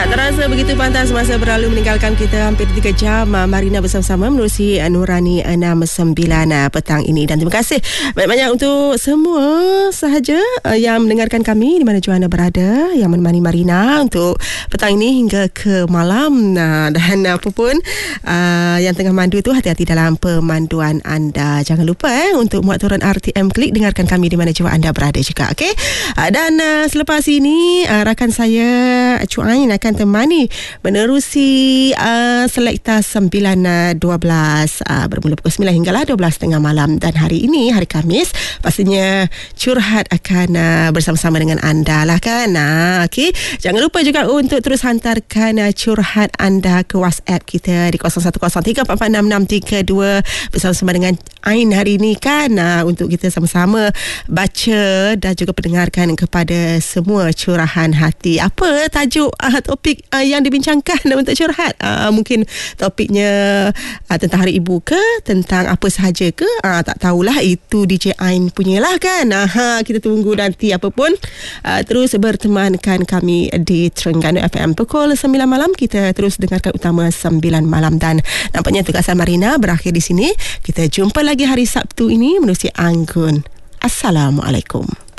Terasa begitu pantas masa berlalu meninggalkan kita hampir 3 jam. Marina bersama-sama menerusi Nurani 69 petang ini. Dan terima kasih banyak-banyak untuk semua sahaja yang mendengarkan kami di mana jua anda berada, yang menemani Marina untuk petang ini hingga ke malam. Dan apa pun yang tengah mandu tu, hati-hati dalam pemanduan anda. Jangan lupa untuk muat turun RTM Klik, dengarkan kami di mana jua anda berada juga. Okay? Dan selepas ini rakan saya Cu Ain akan temani menerusi Selekta 9.12 bermula pukul 9 hinggalah 12.30 malam. Dan hari ini, hari Khamis, pastinya curhat akan bersama-sama dengan anda lah kan. Okay. Jangan lupa juga untuk terus hantarkan curhat anda ke WhatsApp kita di 0103446632 bersama-sama dengan Ain hari ini kan, untuk kita sama-sama baca dan juga pendengarkan kepada semua curahan hati. Apa tajuk topik yang dibincangkan untuk curhat? Mungkin topiknya tentang Hari Ibu ke, tentang apa sahaja ke, tak tahulah, itu DJ Ain punyalah kan. Kita tunggu nanti. Apa pun terus bertemankan kami di Terengganu FM pukul 9 malam. Kita terus dengarkan utama 9 malam. Dan nampaknya tugasan Marina berakhir di sini. Kita jumpa lagi hari Sabtu ini menerusi Anggun. Assalamualaikum.